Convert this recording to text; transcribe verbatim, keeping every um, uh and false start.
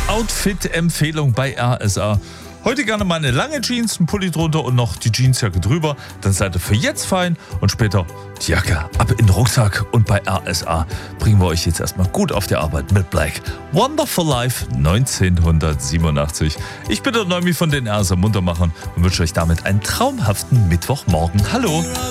Outfit-Empfehlung bei R S A. Heute gerne mal eine lange Jeans, ein Pulli drunter und noch die Jeansjacke drüber. Dann seid ihr für jetzt fein und später die Jacke ab in den Rucksack. Und bei R S A bringen wir euch jetzt erstmal gut auf die Arbeit mit Black. Wonderful Life neunzehnhundertsiebenundachtzig. Ich bin der Neumi von den R S A Muntermachern und wünsche euch damit einen traumhaften Mittwochmorgen. Hallo!